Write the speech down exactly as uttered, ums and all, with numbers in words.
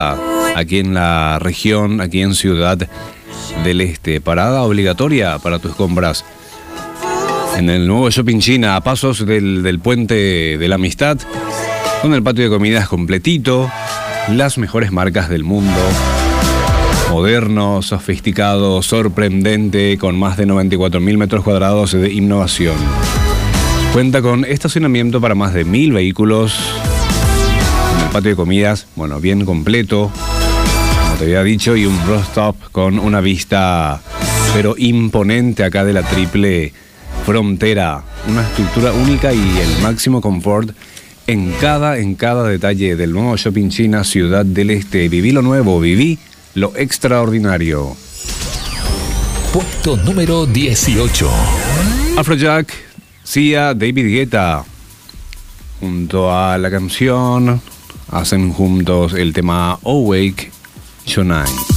aquí en la región, aquí en Ciudad del Este. Parada obligatoria para tus compras en el nuevo Shopping China, a pasos del, del Puente de la Amistad, con el patio de comidas completito, las mejores marcas del mundo, moderno, sofisticado, sorprendente, con más de noventa y cuatro mil metros cuadrados de innovación. Cuenta con estacionamiento para más de mil vehículos. En el patio de comidas, bueno, bien completo, como te había dicho, y un rooftop con una vista, pero imponente acá de la triple frontera. Una estructura única y el máximo confort en cada, en cada detalle del nuevo Shopping China, Ciudad del Este. Viví lo nuevo, viví lo extraordinario. Puesto número dieciocho. Afrojack, Sia, David Guetta, junto a la canción, hacen juntos el tema Awake Tonight.